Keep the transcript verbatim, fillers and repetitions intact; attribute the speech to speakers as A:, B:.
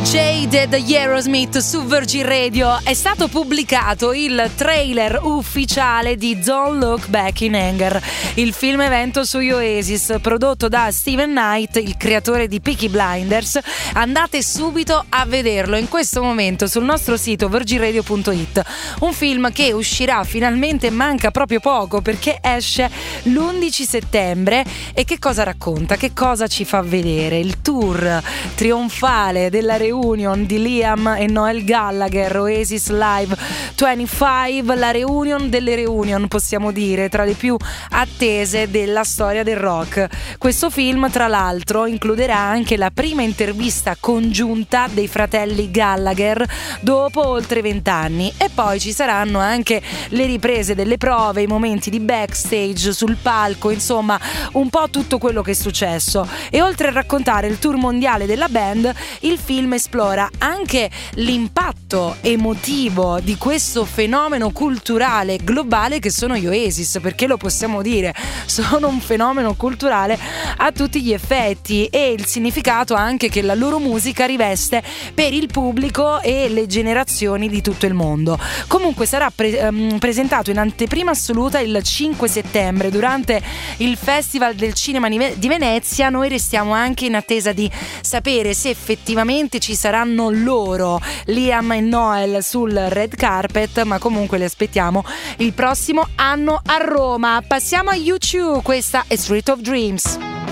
A: Jaded Aerosmith su Virgin Radio. È stato pubblicato il trailer ufficiale di Don't Look Back in Anger, il film evento su Oasis prodotto da Steven Knight, il creatore di Peaky Blinders. Andate subito a vederlo in questo momento sul nostro sito virgin radio punto it. Un film che uscirà finalmente, manca proprio poco perché esce l'undici settembre. E che cosa racconta? Che cosa ci fa vedere? Il tour trionfale della reunion di Liam e Noel Gallagher, Oasis Live venticinque, la reunion delle reunion, possiamo dire, tra le più attese della storia del rock. Questo film, tra l'altro, includerà anche la prima intervista congiunta dei fratelli Gallagher dopo oltre vent'anni, e poi ci saranno anche le riprese delle prove, i momenti di backstage sul palco, insomma un po' tutto quello che è successo. E oltre a raccontare il tour mondiale della band, il film esplora anche l'impatto emotivo di questo fenomeno culturale globale che sono gli Oasis, perché lo possiamo dire, sono un fenomeno culturale a tutti gli effetti, e il significato anche che la loro musica riveste per il pubblico e le generazioni di tutto il mondo. Comunque sarà pre- ehm, presentato in anteprima assoluta il cinque settembre durante il Festival del Cinema di Venezia. Noi restiamo anche in attesa di sapere se effettivamente ci saranno loro, Liam e Noel, sul red carpet, ma comunque li aspettiamo il prossimo anno a Roma. Passiamo a U due, questa è Street of Dreams.